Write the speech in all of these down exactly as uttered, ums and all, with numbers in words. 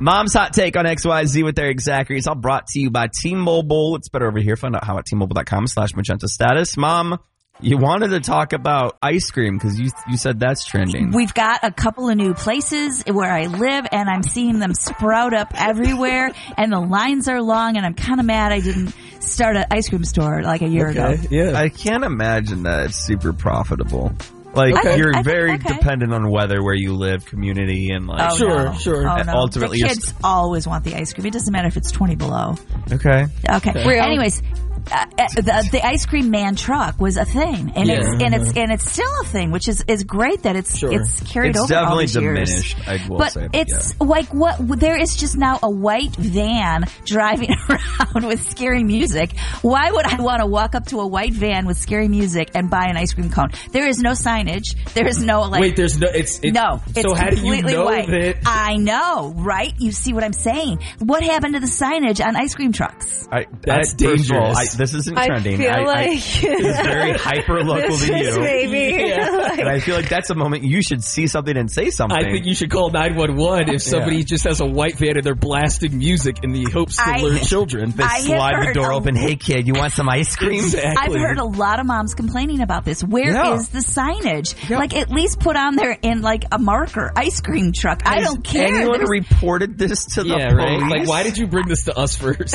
Mom's Hot Take on X Y Z with Eric Zachary. It's all brought to you by T-Mobile. It's better over here. Find out how at T-Mobile.com slash magenta status. Mom, you wanted to talk about ice cream because you you said that's trending. We've got a couple of new places where I live, and I'm seeing them sprout up everywhere, and the lines are long, and I'm kind of mad I didn't start an ice cream store like a year okay, ago. Yeah. I can't imagine that it's super profitable. Like, okay. you're I think, very okay. dependent on weather, where you live, community, and like... Oh, sure, no. sure. Oh, no. Ultimately, the you're kids st- always want the ice cream. It doesn't matter if it's twenty below. Okay. Okay. Real. Anyways, uh, the, the ice cream man truck was a thing, and Yeah. it's and it's and it's still a thing, which is, is great that it's Sure. it's carried It's over all definitely these years. diminished, I will but say. it's like what there is just now a white van driving around with scary music. Why would I want to walk up to a white van with scary music and buy an ice cream cone? There is no signage. There is no like. Wait, there's no. It's, it's no. It's so how do you completely know white. that? I know, right? You see what I'm saying? What happened to the signage on ice cream trucks? I, That's I, first of all, dangerous. I, this isn't I trending. feel I, like I, it's very hyper local this to is you. maybe. Yeah. like, And I feel like that's a moment you should see something and say something. I think you should call nine one one if somebody Yeah. just has a white van and they're blasting music in the hopes to I- lure children. They I have slide the heard door a- open. Hey, kid, you want some ice cream? Exactly. I've heard a lot of moms complaining about this. Where is Yeah. the signage? Yeah. Like, at least put on there in like a marker, ice cream truck. I Has don't care. anyone There's- reported this to the Yeah, police? right. Like, why did you bring this to us first?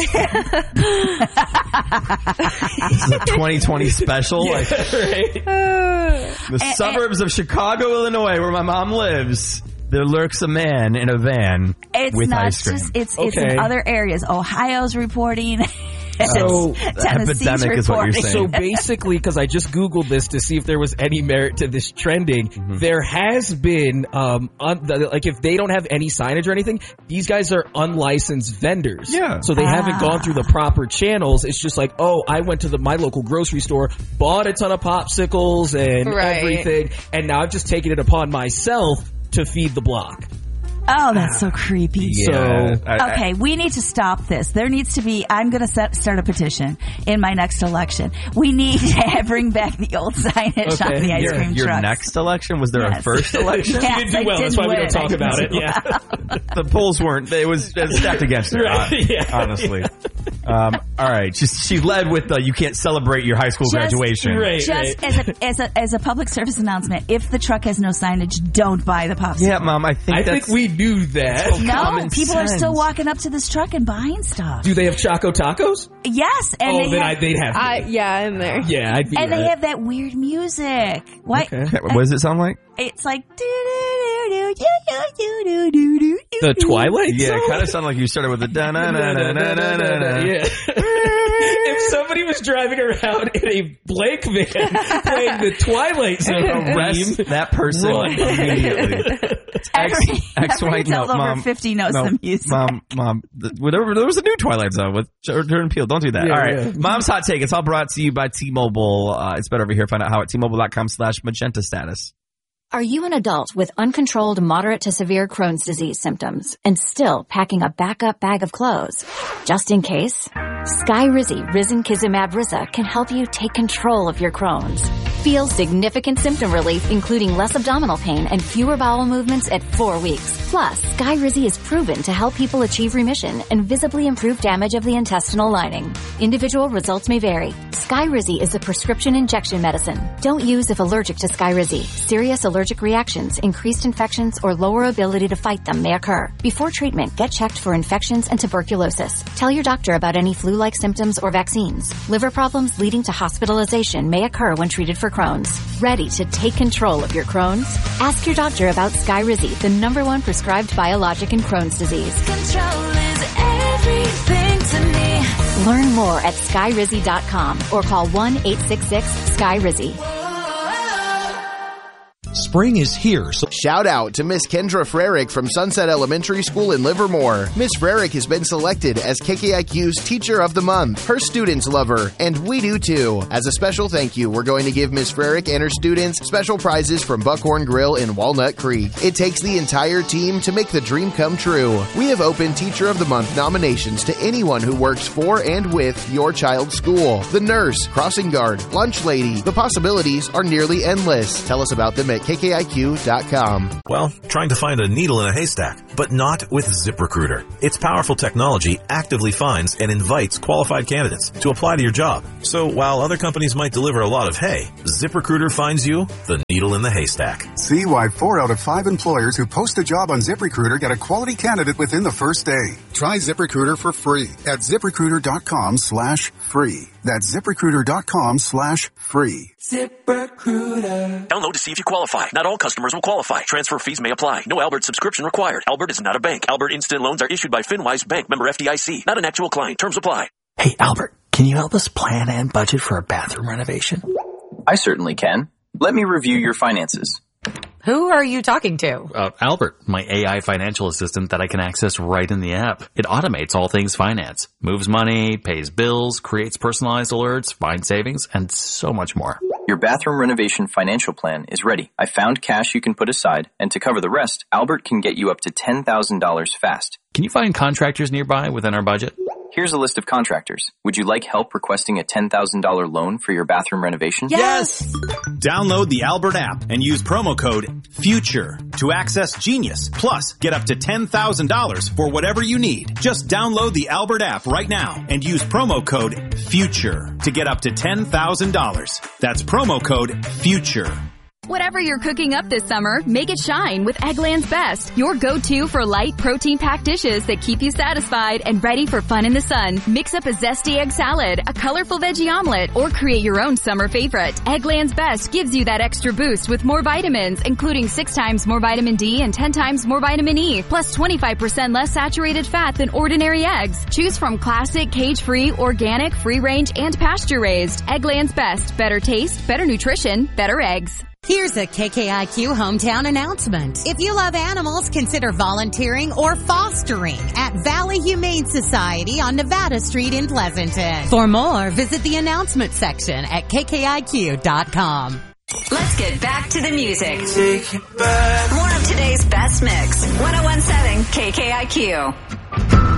This is a twenty twenty special? Like, right. the and- suburbs of Chicago, Illinois, where my mom lives, there lurks a man in a van It's with not ice cream. just it's it's Okay. in other areas. Ohio's reporting. So, Tennessee's epidemic is what you're reporting. saying. So basically, because I just Googled this to see if there was any merit to this trending, Mm-hmm. there has been, um, un- the, like if they don't have any signage or anything, these guys are unlicensed vendors. Yeah. So they Ah. haven't gone through the proper channels. It's just like, oh, I went to the my local grocery store, bought a ton of popsicles and Right. everything, and now I've just taken it upon myself to feed the block. Oh, that's so creepy. So- I- I- Okay, we need to stop this. There needs to be, I'm going to set, start a petition in my next election. We need to bring back the old signage on Okay, the ice your, cream your trucks. next election? Was there a Yes. first election? Yes, You didn't do I well. That's didn't why we don't win. talk I about it. didn't Yeah. The polls weren't. It was, it was stacked against her. Right, uh, yeah. honestly. Um, all right. She, she led with the you can't celebrate your high school Just- graduation. Right. Just as a, as a as a public service announcement, if the truck has no signage, don't buy the popsicle. Yeah, Mom. I think I that's. think we knew that. No, common people are sense. still walking up to this truck and buying stuff. Do they have Choco Tacos? Yes, and oh, they then have, I, they'd have. to. I, yeah, in there. yeah, I'd be and they right. have that weird music. Why? Okay. What does it sound like? It's like do do do do do do do do. The Twilight Yeah, Zone? it kind of sounded like you started with a da na na na na na na. Yeah. If somebody was driving around in a blank van playing the Twilight Zone Arrest theme, that person Run. immediately. Every, Ex every white no, adult over mom. fifty knows no, the music. Mom, mom, the, whatever. There was a new Twilight Zone with Jordan Peele. Don't do that. Yeah, all right, yeah. Mom's Hot Take. It's all brought to you by T-Mobile. Uh, it's better over here. Find out how at T-Mobile.com slash magenta status. Are you an adult with uncontrolled moderate to severe Crohn's disease symptoms and still packing a backup bag of clothes? Just in case? Skyrizi Risankizumab Riza can help you take control of your Crohn's. Feel significant symptom relief, including less abdominal pain and fewer bowel movements at four weeks. Plus, Skyrizi is proven to help people achieve remission and visibly improve damage of the intestinal lining. Individual results may vary. Skyrizi is a prescription injection medicine. Don't use if allergic to Skyrizi. Serious allergic reactions, increased infections, or lower ability to fight them may occur. Before treatment, get checked for infections and tuberculosis. Tell your doctor about any flu-like symptoms or vaccines. Liver problems leading to hospitalization may occur when treated for Crohn's. Ready to take control of your Crohn's? Ask your doctor about Skyrizi, the number one prescribed biologic in Crohn's disease. Control is everything to me. Learn more at skyrizi dot com or call one eight six six Sky Rizzy. Spring is here, so Shout out to Miss Kendra Frerick from Sunset Elementary School in Livermore. Miss Frerick has been selected as K K I Q's Teacher of the Month. Her students love her, and we do too. As a special thank you, we're going to give Miss Frerick and her students special prizes from Buckhorn Grill in Walnut Creek. It takes the entire team to make the dream come true. We have opened Teacher of the Month nominations to anyone who works for and with your child's school. The nurse, crossing guard, lunch lady. The possibilities are nearly endless. Tell us about them at K K K I Q dot com. Well, trying to find a needle in a haystack, but not with ZipRecruiter. Its powerful technology actively finds and invites qualified candidates to apply to your job. So while other companies might deliver a lot of hay, ZipRecruiter finds you the needle in the haystack. See why four out of five employers who post a job on ZipRecruiter get a quality candidate within the first day. Try ZipRecruiter for free at ZipRecruiter.com slash free. That's ZipRecruiter.com slash free. ZipRecruiter. Download to see if you qualify. Not all customers will qualify. Transfer fees may apply. No Albert subscription required. Albert is not a bank. Albert Instant Loans are issued by FinWise Bank, member F D I C. Not an actual client. Terms apply. Hey, Albert, can you help us plan and budget for a bathroom renovation? I certainly can. Let me review your finances. Who are you talking to? Uh, Albert, my A I financial assistant that I can access right in the app. It automates all things finance, moves money, pays bills, creates personalized alerts, finds savings, and so much more. Your bathroom renovation financial plan is ready. I found cash you can put aside, and to cover the rest, Albert can get you up to ten thousand dollars fast. Can you find contractors nearby within our budget? Here's a list of contractors. Would you like help requesting a ten thousand dollars loan for your bathroom renovation? Yes! Download the Albert app and use promo code FUTURE to access Genius. Plus, get up to ten thousand dollars for whatever you need. Just download the Albert app right now and use promo code FUTURE to get up to ten thousand dollars. That's promo code FUTURE. Whatever you're cooking up this summer, make it shine with Eggland's Best, your go-to for light protein-packed dishes that keep you satisfied and ready for fun in the sun. Mix up a zesty egg salad, a colorful veggie omelet, or create your own summer favorite. Eggland's Best gives you that extra boost with more vitamins, including six times more vitamin D and ten times more vitamin E, plus twenty-five percent less saturated fat than ordinary eggs. Choose from classic, cage-free, organic, free-range, and pasture-raised. Eggland's Best. Better taste, better nutrition, better eggs. Here's a K K I Q hometown announcement. If you love animals, consider volunteering or fostering at Valley Humane Society on Nevada Street in Pleasanton. For more, visit the announcement section at K K I Q dot com. Let's get back to the music. Take it back. More of today's best mix. one oh one point seven K K I Q.